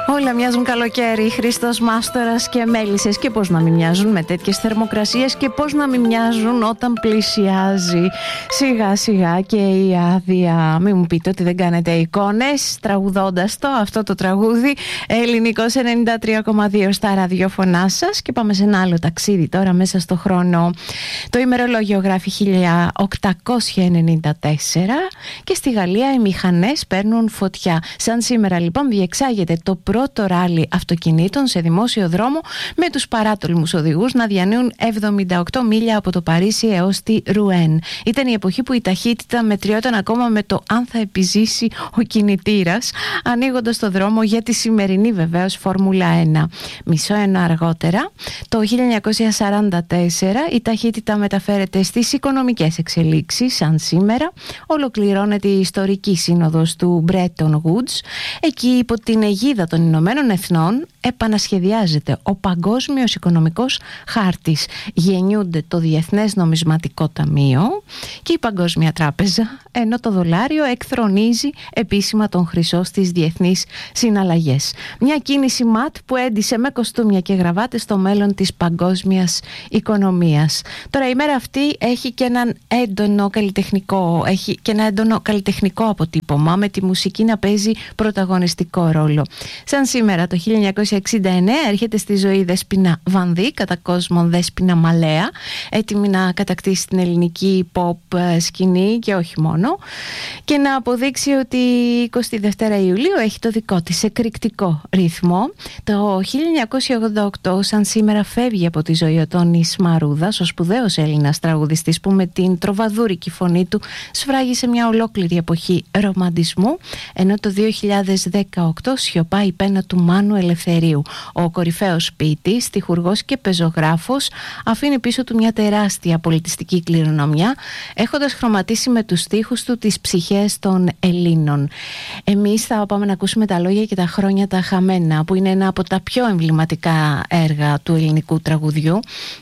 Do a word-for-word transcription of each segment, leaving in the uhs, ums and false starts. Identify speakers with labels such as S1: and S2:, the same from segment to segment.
S1: Όλα μοιάζουν καλοκαίρι, Χριστός Μάστορας και μέλισσες. Και πώς να μην μοιάζουν με τέτοιες θερμοκρασίες, και πώς να μην μοιάζουν όταν πλησιάζει σιγά σιγά και η άδεια. Μην μου πείτε ότι δεν κάνετε εικόνες τραγουδώντας το αυτό το τραγούδι. Ελληνικός ενενήντα τρία κόμμα δύο στα ραδιόφωνά σας. Και πάμε σε ένα άλλο ταξίδι τώρα μέσα στο χρόνο. Το ημερολόγιο γράφει χίλια οκτακόσια ενενήντα τέσσερα και στη Γαλλία οι μηχανές παίρνουν φωτιά. Σαν σήμερα λοιπόν διεξάγεται το πρώτο ράλι αυτοκινήτων σε δημόσιο δρόμο, με τους παράτολμους οδηγούς να διανύουν εβδομήντα οκτώ μίλια από το Παρίσι έως τη Ρουέν. Ήταν η εποχή που η ταχύτητα μετριόταν ακόμα με το αν θα επιζήσει ο κινητήρας, ανοίγοντας το δρόμο για τη σημερινή βεβαίως Φόρμουλα ένα. Μισό ένα αργότερα, το χίλια εννιακόσια σαράντα τέσσερα, η ταχύτητα μεταφέρεται στις οικονομικές εξελίξεις. Σαν σήμερα ολοκληρώνεται η ιστορική σύνοδος του Bretton Woods. Εκεί υπό την αιγίδα των Ηνωμένων Εθνών επανασχεδιάζεται ο Παγκόσμιος Οικονομικός Χάρτης. Γεννιούνται το Διεθνές Νομισματικό Ταμείο και η Παγκόσμια Τράπεζα, ενώ το δολάριο εκθρονίζει επίσημα τον χρυσό στις διεθνείς συναλλαγές. Μια κίνηση ματ που έντυσε με κοστούμια και γραβάτες στο μέλλον της παγκόσμιας οικονομίας. Τώρα η μέρα αυτή έχει και έναν έντονο καλλιτεχνικό, έχει και ένα έντονο καλλιτεχνικό αποτύπωμα, με τη μουσική να παίζει πρωταγωνιστικό ρόλο. Σαν σήμερα το χίλια εννιακόσια εξήντα εννέα έρχεται στη ζωή η Δέσποινα Βανδύ, κατά κόσμον Δέσποινα Μαλέα, έτοιμη να κατακτήσει την ελληνική pop σκηνή και όχι μόνο, και να αποδείξει ότι η εικοστή δεύτερη Ιουλίου έχει το δικό της εκρηκτικό ρυθμό. Το χίλια εννιακόσια ογδόντα οκτώ σαν σήμερα φεύγει από τη ζωή ο Τόνης Μαρούδας, ο σπουδαίος Έλληνας τραγουδιστής που με την τροβαδούρικη φωνή του σφράγισε μια ολόκληρη εποχή ρομαντισμού, ενώ το δύο χιλιάδες δεκαοκτώ σιωπά η πένα του Μάνου Ελευθερίου. Ο κορυφαίος ποιητής, στιχουργός και πεζογράφος αφήνει πίσω του μια τεράστια πολιτιστική κληρονομιά, έχοντας χρωματίσει με τους στίχους του τις ψυχές των Ελλήνων. Εμείς θα πάμε να ακούσουμε τα λόγια και τα χρόνια τα χαμένα, που είναι ένα από τα πιο εμβληματικά έργα του ελληνικού τραγουδιού.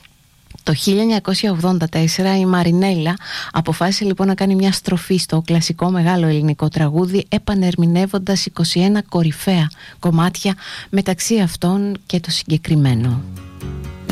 S1: Το χίλια εννιακόσια ογδόντα τέσσερα η Μαρινέλα αποφάσισε λοιπόν να κάνει μια στροφή στο κλασικό μεγάλο ελληνικό τραγούδι, επανερμηνεύοντας είκοσι ένα κορυφαία κομμάτια, μεταξύ αυτών και το συγκεκριμένο.